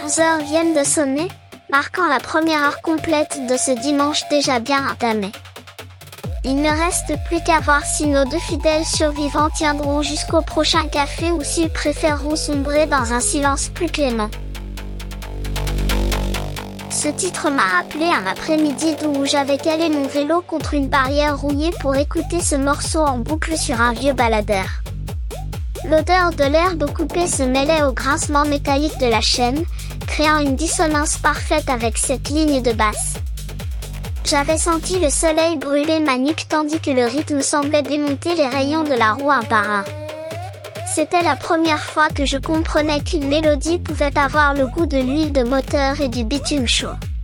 11 heures viennent de sonner, marquant la première heure complète de ce dimanche déjà bien entamé. Il ne reste plus qu'à voir si nos deux fidèles survivants tiendront jusqu'au prochain café ou s'ils préféreront sombrer dans un silence plus clément. Ce titre m'a rappelé un après-midi où j'avais calé mon vélo contre une barrière rouillée pour écouter ce morceau en boucle sur un vieux baladeur. L'odeur de l'herbe coupée se mêlait au grincement métallique de la chaîne, créant une dissonance parfaite avec cette ligne de basse. J'avais senti le soleil brûler ma nuque tandis que le rythme semblait démonter les rayons de la roue un par un. C'était la première fois que je comprenais qu'une mélodie pouvait avoir le goût de l'huile de moteur et du bitume chaud.